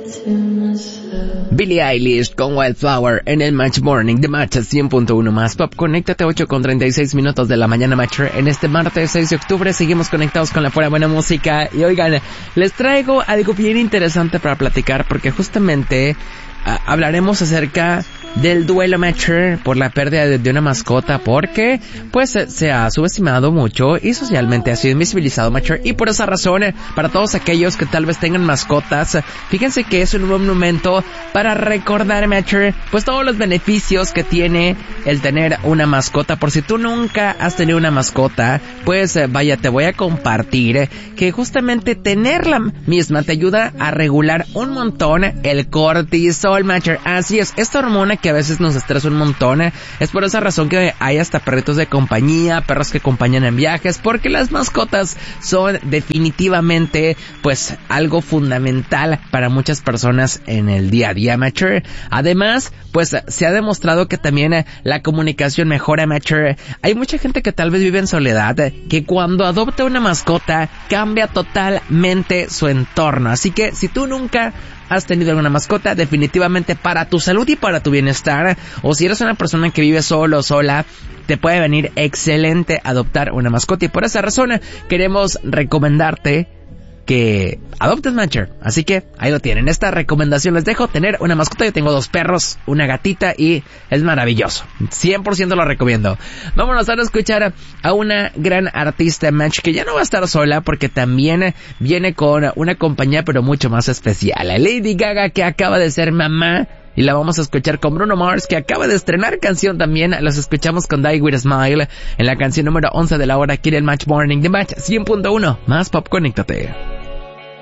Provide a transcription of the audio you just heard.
Billie Eilish con Wildflower en el Match Morning de Match 100.1 más Pop. Conéctate 8:36 de la mañana, Matcher. En este martes 6 de octubre seguimos conectados con la pura buena música. Y oigan, les traigo algo bien interesante para platicar, porque justamente hablaremos acerca del duelo, Matcher, por la pérdida de una mascota, porque pues se ha subestimado mucho y socialmente ha sido invisibilizado, Matcher, y por esa razón, para todos aquellos que tal vez tengan mascotas, fíjense que es un buen momento para recordar, Matcher, pues todos los beneficios que tiene el tener una mascota. Por si tú nunca has tenido una mascota, pues vaya, te voy a compartir que justamente tenerla misma te ayuda a regular un montón el cortisol, Matcher. Así es, esta hormona que a veces nos estresa un montón, es por esa razón que hay hasta perritos de compañía, perros que acompañan en viajes, porque las mascotas son definitivamente pues algo fundamental para muchas personas en el día a día, Matcher. Además, pues se ha demostrado que también la comunicación mejora, Matcher. Hay mucha gente que tal vez vive en soledad, que cuando adopta una mascota cambia totalmente su entorno. Así que si tú nunca has tenido alguna mascota, definitivamente para tu salud y para tu bienestar, o si eres una persona que vive solo o sola, te puede venir excelente adoptar una mascota. Y por esa razón queremos recomendarte que adoptes, Matcher. Así que ahí lo tienen. Esta recomendación les dejo, tener una mascota. Yo tengo 2 perros, una gatita, y es maravilloso. 100% lo recomiendo. Vámonos ahora a escuchar a una gran artista, Match, que ya no va a estar sola, porque también viene con una compañía, pero mucho más especial. Lady Gaga, que acaba de ser mamá, y la vamos a escuchar con Bruno Mars, que acaba de estrenar canción también. Los escuchamos con Die With A Smile en la canción número 11 de la hora, aquí en el Match Morning de Match 100.1 más Pop. Conéctate.